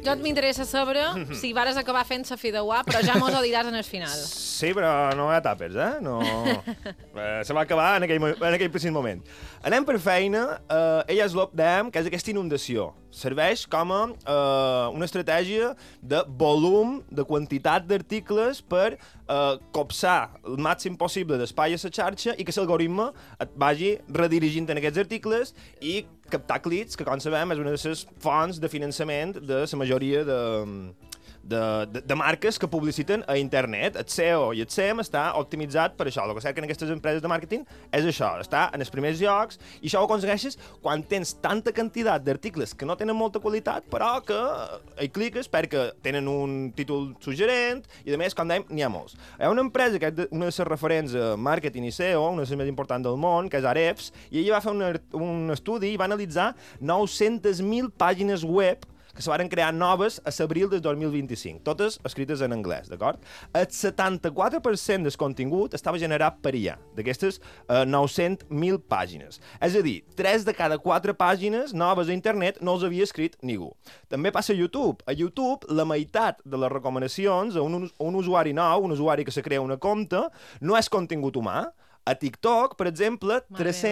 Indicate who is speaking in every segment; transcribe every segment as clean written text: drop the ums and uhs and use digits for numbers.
Speaker 1: Jo m'interessa saber si vares acabar fent la fideuà, però ja mos ho diràs en el final.
Speaker 2: Sí, però no hi ha tapes, No... se va acabar en aquell precís moment. Anem per feina. Ella és l'OPDEM, que és aquesta inundació. Serveix com a una estratègia de volum, de quantitat d'articles per copsar el màxim possible d'espai a la xarxa i que l'algoritme et vagi redirigint en aquests articles i captar clics, que com sabem és una de les fonts de finançament de la majoria de marques que publiciten a internet. El SEO i el SEM està optimitzat per això. El que cerquen aquestes empreses de màrqueting és això, està en els primers llocs, i això ho aconsegueixes quan tens tanta quantitat d'articles que no tenen molta qualitat, però que hi cliques perquè tenen un títol suggerent i, a més, com dèiem, n'hi ha molts. Hi ha una empresa que és una de les referents a màrqueting i SEO, una de les més importants del món, que és Ahrefs, i ella va fer un estudi i va analitzar 900.000 pàgines web que se van crear noves a l'abril del 2025, totes escrites en anglès, d'acord? El 74% del contingut estava generat per IA, d'aquestes 900.000 pàgines. És a dir, 3 de cada 4 pàgines noves a internet no els havia escrit ningú. També passa a YouTube. A YouTube, la meitat de les recomanacions a un usuari nou, un usuari que se crea una compte, no és contingut humà. A TikTok, per exemple,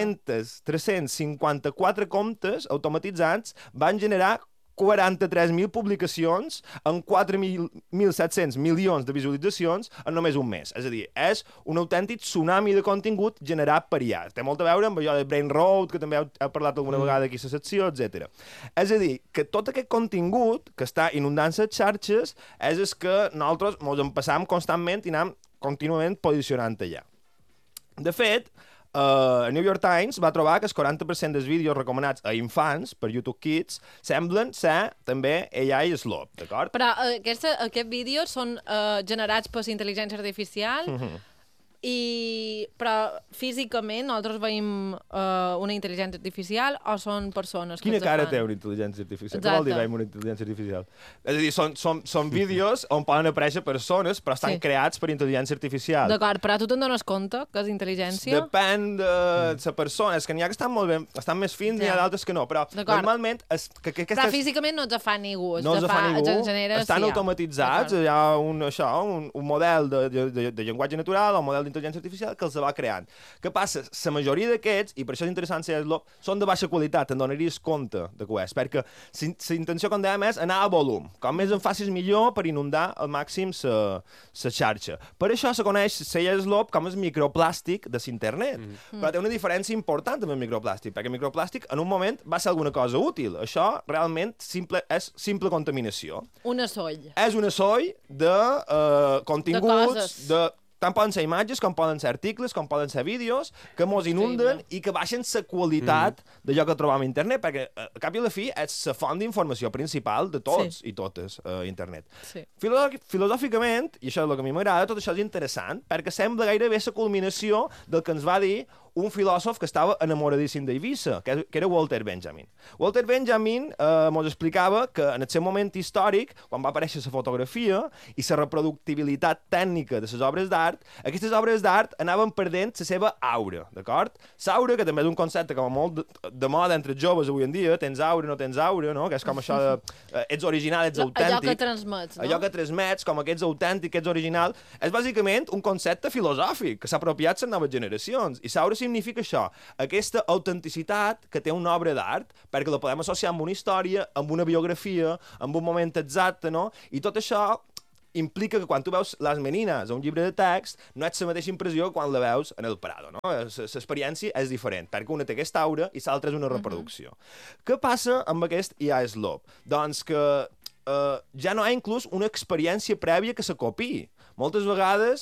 Speaker 2: 354 comptes automatitzats van generar 43.000 publicacions amb 4.700 milions de visualitzacions en només un mes. És a dir, és un autèntic tsunami de contingut generat per IA. Té molt a veure amb allò de Brain Road, que també heu parlat alguna vegada aquí a la secció, etc. És a dir, que tot aquest contingut que està inundant les xarxes és el que nosaltres ens empassam constantment i anem contínuament posicionant allà. De fet, el New York Times va trobar que el 40% dels vídeos recomanats a infants per YouTube Kids semblen ser també AI slop, d'acord?
Speaker 1: Però aquests vídeos són generats per intel·ligència artificial, però físicament nosaltres veiem una intel·ligència artificial o són persones que
Speaker 2: Quina cara
Speaker 1: fan?
Speaker 2: té una intel·ligència artificial?
Speaker 1: Exacte.
Speaker 2: Què vol dir veiem una intel·ligència artificial? És a dir, són vídeos on poden aparèixer persones, però estan creats per intel·ligència artificial.
Speaker 1: D'acord, però tu te'n dones compte que és intel·ligència?
Speaker 2: Depèn de la persona. És que n'hi ha que estan molt bé, estan més fins, n'hi ha d'altres que no, però normalment...
Speaker 1: Però físicament no els fa ningú.
Speaker 2: No els fa ningú, estan
Speaker 1: sí,
Speaker 2: automatitzats, hi ha un model de llenguatge natural, un model d'intel·ligència artificial que els va creant. Què passa? La majoria d'aquests, i per això és interessant ser-lo, són de baixa qualitat, te'n donaries compte de què és, perquè la intenció, com dèiem, és anar a volum. Com més en facis millor per inundar al màxim la xarxa. Per això se coneix la slop com el microplàstic de l'internet. Però té una diferència important amb el microplàstic, perquè el microplàstic en un moment va ser alguna cosa útil. Això realment és simple contaminació.
Speaker 1: Una soll.
Speaker 2: És una soll de continguts, tant poden ser imatges, com poden ser articles, com poden ser vídeos, que mos inunden i que baixen la qualitat d'allò que trobam a internet, perquè al cap i a la fi és la font d'informació principal de tots i totes a internet.
Speaker 1: Sí.
Speaker 2: Filosòficament, i això és el que a mi m'agrada, tot això és interessant, perquè sembla gairebé la culminació del que ens va dir un filòsof que estava enamoradíssim d'Eivissa, que era Walter Benjamin. Walter Benjamin ens explicava que en el seu moment històric, quan va aparèixer la fotografia i la reproductibilitat tècnica de les obres d'art, aquestes obres d'art anaven perdent la seva aura, d'acord? L'aura, que també és un concepte com molt de moda entre els joves avui en dia, tens aura, no tens aura, no? Que és com això de ets original, ets autèntic.
Speaker 1: Allò que transmets, no?
Speaker 2: Allò que transmets, com que ets autèntic, que ets original, és bàsicament un concepte filosòfic que s'ha apropiat les noves generacions. I l'aura significa això, aquesta autenticitat que té una obra d'art, perquè la podem associar amb una història, amb una biografia, amb un moment exacte, no? I tot això implica que quan tu veus Les Menines a un llibre de text, no ets la mateixa impressió quan la veus en El Prado, no? L'experiència és diferent, perquè una té aquesta aura i l'altra és una reproducció. Què passa amb aquest IA Slop? Doncs que ja no hi ha inclús una experiència prèvia que se copiï. Moltes vegades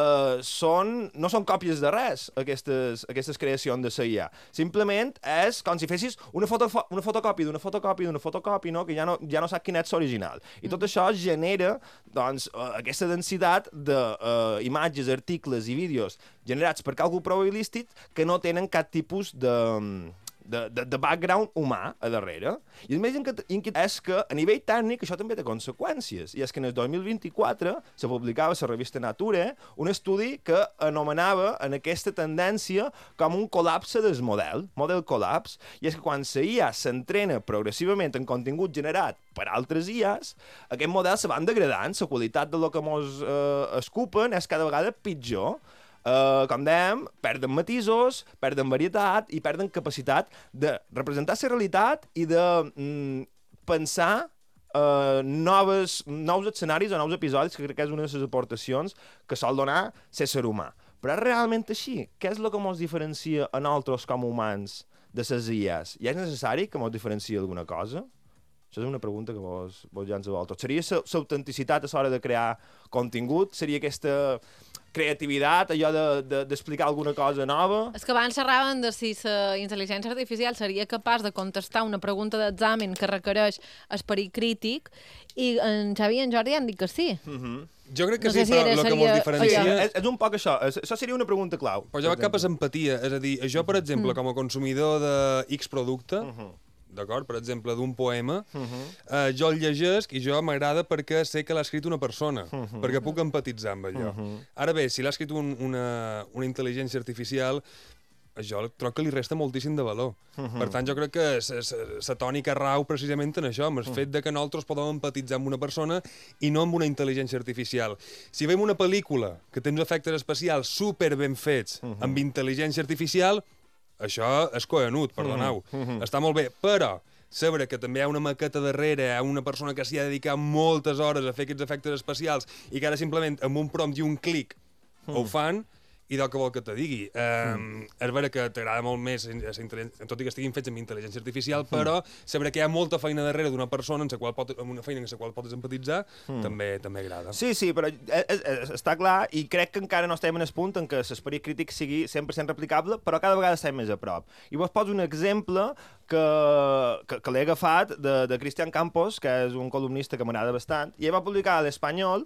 Speaker 2: no són còpies de res, aquestes creacions de la IA. Simplement és com si fessis una fotocòpia d'una fotocòpia d'una fotocòpia, no? Que ja no sap quin és l'original. I tot això genera doncs, aquesta densitat d'imatges, articles i vídeos generats per càlcul probabilístic que no tenen cap tipus de background humà a darrere. I el més inquietant és que a nivell tècnic això també té conseqüències. I és que en el 2024 se publicava a la revista Nature un estudi que anomenava en aquesta tendència com un col·lapse del model collapse. I és que quan la IA s'entrena progressivament en contingut generat per altres IAs, aquest model se van degradant, la qualitat de lo que mos escupen és cada vegada pitjor. Com dèiem, perden matisos, perden varietat i perden capacitat de representar la realitat i de pensar nous escenaris o nous episodis, que crec que és una de les aportacions que sol donar ser humà. Però és realment així? Què és el que ens diferencia a nosaltres com a humans de les IAs? I és necessari que ens diferenciï alguna cosa? Això és una pregunta que vos llanço a vosaltres. Seria l'autenticitat a l'hora de crear contingut? Seria aquesta creativitat, allò d'explicar alguna cosa nova?
Speaker 1: És que abans xerraven de si la intel·ligència artificial seria capaç de contestar una pregunta d'examen que requereix esperit crític, i en Xavi i en Jordi han dit que sí.
Speaker 3: Jo crec que sí, però el que ens diferencia...
Speaker 2: És un poc això. Això seria una pregunta clau.
Speaker 3: Però ja va cap a l'empatia. És a dir, jo, per exemple, com a consumidor de X producte, d'acord? Per exemple, d'un poema, jo el llegesc i jo m'agrada perquè sé que l'ha escrit una persona, perquè puc empatitzar amb allò. Ara bé, si l'ha escrit una intel·ligència artificial, jo trobo que li resta moltíssim de valor. Per tant, jo crec que la tònica rau precisament en això, amb el fet de que nosaltres podem empatitzar amb una persona i no amb una intel·ligència artificial. Si veiem una pel·lícula que té uns efectes especials super ben fets amb intel·ligència artificial, això és coenut, perdoneu. Està molt bé, però saber que també hi ha una maqueta darrere, hi ha una persona que s'hi ha dedicat moltes hores a fer aquests efectes especials i que ara simplement amb un prompt i un clic ho fan, i del que vol que te digui. És vera que t'agrada molt més, tot i que estiguin fets amb intel·ligència artificial, però saber que hi ha molta feina darrere d'una persona amb una feina en la qual pots empatitzar, també agrada.
Speaker 2: Sí, però està clar, i crec que encara no estem en el punt en què l'esperit crític sigui 100% replicable, però cada vegada estem més a prop. I vos poso un exemple que l'he agafat de Cristian Campos, que és un columnista que m'agrada bastant, i ell va publicar a l'Espanyol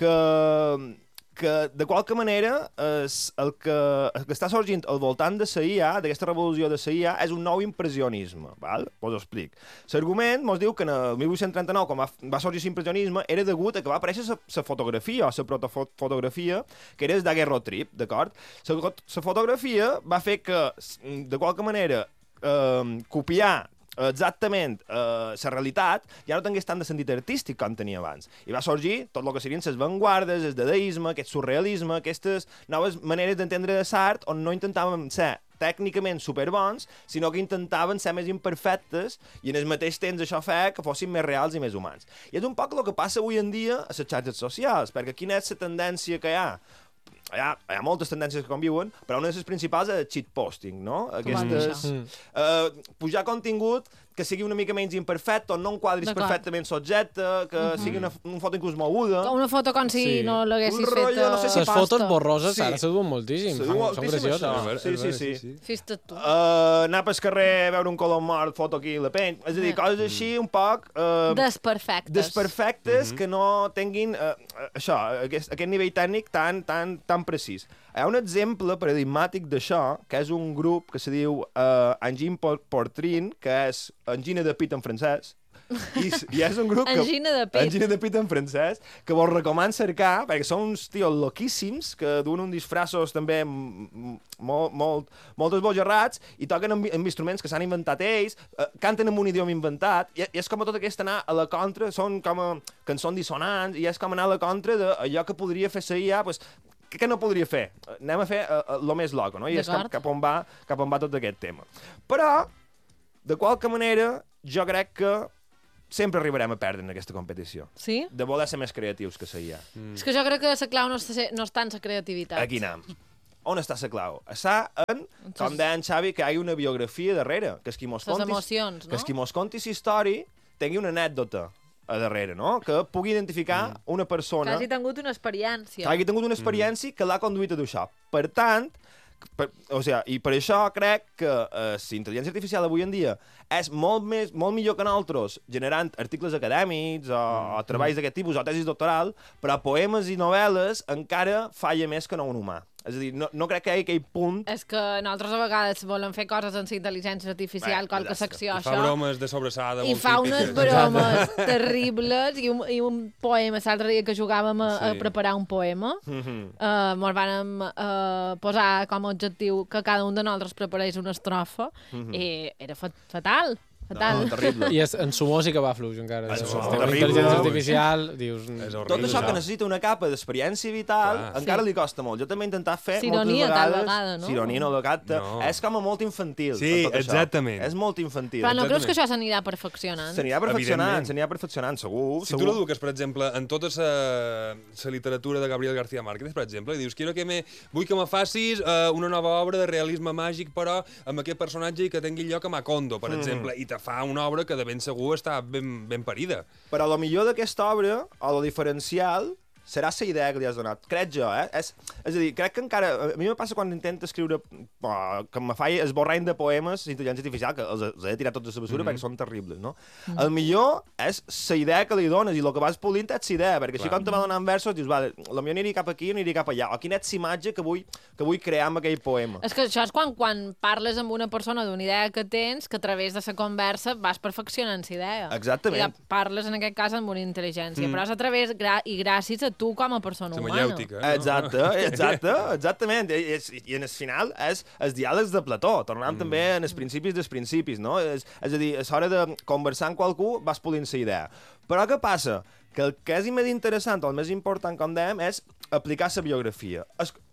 Speaker 2: que de qualque manera el que està sorgint al voltant de la IA, d'aquesta revolució de la IA, és un nou impressionisme. Us ho explic. L'argument ens diu que en el 1839, quan va sorgir l'impressionisme, era degut a que va aparèixer la fotografia, o la protofotografia, que era el daguerreotrip, d'acord? La fotografia va fer que, de qualque manera, copiar exactament la realitat ja no tingués tant de sentit artístic com tenia abans. I va sorgir tot el que serien les vanguardes, el dadaisme, aquest surrealisme, aquestes noves maneres d'entendre l'art on no intentàvem ser tècnicament superbons, sinó que intentaven ser més imperfectes i en el mateix temps això feia que fossin més reals i més humans. I és un poc el que passa avui en dia a les xarxes socials, perquè quina és la tendència que hi ha? Hi ha moltes tendències que conviuen, però una de les principals és el shitposting, no? Pujar contingut que sigui una mica menys imperfecte, o no enquadris perfectament l'objecte, que sigui una foto inclús moguda.
Speaker 1: Una foto com si no l'haguessis fet
Speaker 2: no sé si
Speaker 4: les fotos borroses ara se duen moltíssim. Són gracioses.
Speaker 2: Sí.
Speaker 1: Fes-te tu.
Speaker 2: Anar pel carrer, veure un color mort, foto aquí, la pell. És a dir, coses així un poc... Desperfectes que no tinguin això, aquest nivell tècnic tan precís. Hi ha un exemple paradigmàtic d'això, que és un grup que se diu Engine Portrin, que és Engine de Pit en francès, i és un grup
Speaker 1: Engine de
Speaker 2: Pit en francès, que vos recomano cercar, perquè són uns tios loquíssims, que duen uns disfraços també molt esbojarrats, i toquen amb instruments que s'han inventat ells, canten amb un idioma inventat, i és com a tot aquest anar a la contra, són com cançons dissonants, i és com anar a la contra d'allò que podria fer la IA, doncs, què no podria fer? Anem a fer el més loco, no? I és cap on va tot aquest tema. Però, de qualque manera, jo crec que sempre arribarem a perdre en aquesta competició.
Speaker 1: Sí?
Speaker 2: De voler ser més creatius que la IA.
Speaker 1: És que jo crec que la clau no està en la creativitat.
Speaker 2: Aquí anem. On està la clau? Està en, com deia en Xavi, que hi hagi una biografia darrere. Que qui mos conti,
Speaker 1: emocions, no?
Speaker 2: Que qui mos conti la història tingui una anècdota a darrere, no? Que pugui identificar una persona...
Speaker 1: Que hagi tingut una experiència.
Speaker 2: Que hagi tingut una experiència que l'ha conduït a això. Per tant, i per això crec que la intel·ligència artificial avui en dia és molt millor que nosaltres generant articles acadèmics o treballs d'aquest tipus o tesis doctoral, però poemes i novel·les encara falla més que no un humà. És a dir, no crec que hi hagi aquell punt...
Speaker 1: És que nosaltres a vegades volem fer coses en la intel·ligència artificial, qualque secció,
Speaker 3: I fa
Speaker 1: això...
Speaker 3: bromes de sobrassada
Speaker 1: I
Speaker 3: molt
Speaker 1: fa
Speaker 3: típiques.
Speaker 1: unes bromes terribles i un poema. L'altre dia que jugàvem a preparar un poema, mos vàrem posar com a objectiu que cada un de nosaltres preparés una estrofa i era fatal.
Speaker 2: No, terrible.
Speaker 4: I en Sumó sí que va fluix, encara.
Speaker 2: En Sumó,
Speaker 4: Amb la
Speaker 2: terrible.
Speaker 4: intel·ligència artificial, dius...
Speaker 3: És horrible.
Speaker 2: Tot això que necessita una capa d'experiència vital encara li costa molt. Jo també he intentat fer
Speaker 1: S'ironia,
Speaker 2: moltes vegades...
Speaker 1: tal vegada, no?
Speaker 2: S'ironia, no, de gat.
Speaker 3: No.
Speaker 2: És com a molt infantil.
Speaker 3: Sí,
Speaker 2: tot això.
Speaker 3: exactament.
Speaker 2: És molt infantil.
Speaker 1: Però no creus que això s'anirà perfeccionant?
Speaker 2: S'anirà perfeccionant, segur.
Speaker 3: Si tu l'eduques, per exemple, en tota la literatura de Gabriel García Márquez, per exemple, i dius, vull que me facis una nova obra de realisme màgic, però amb aquest personatge i que tingui lloc a Macondo, per exemple, i te fa una obra que de ben segur està ben parida.
Speaker 2: Però el millor d'aquesta obra, o el diferencial, serà la idea que li has donat. Crec jo, És a dir, crec que encara... A mi me passa quan intento escriure... que me faig esborrany de poemes d'intel·ligència artificial, que els he tirat tots a la basura perquè són terribles, no? El millor és la idea que li dones, i el que vas polint és la idea, perquè així quan te va donant versos dius, vale, potser aniria cap aquí o aniria cap allà, o quina és la imatge que vull crear amb aquell poema.
Speaker 1: És que això és quan parles amb una persona d'una idea que tens, que a través de la conversa vas perfeccionant la idea.
Speaker 2: Exactament.
Speaker 1: I parles, en aquest cas, amb una intel·ligència. Però és a través i gràcies a tu com a persona humana.
Speaker 3: Mayèutica.
Speaker 2: Exactament. I en el final és els diàlegs de Plató, tornant també en els principis dels principis, no? És a dir, a l'hora de conversar amb qualcú vas polint la idea. Però què passa? Que el que és més interessant, o el més important, com dèiem, és aplicar la biografia.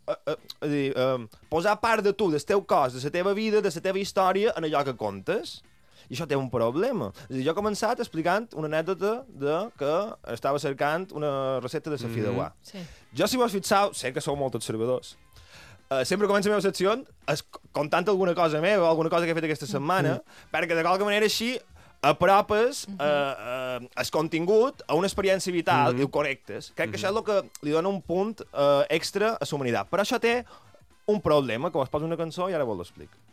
Speaker 2: Posar part de tu, del teu cos, de la teva vida, de la teva història, en allò que contes. I això té un problema. És a dir, jo he començat explicant una anècdota que estava cercant una recepta de la fideuà.
Speaker 1: Sí.
Speaker 2: Jo, si vos fixeu, sé que sou molt observadors. Sempre començo la meva secció contant alguna cosa meva, alguna cosa que he fet aquesta setmana, perquè de qualque manera així apropes el contingut a una experiència vital i ho correctes. Crec que això és el que li dona un punt extra a la humanitat. Però això té un problema, que vos poso una cançó i ara vos l'explico.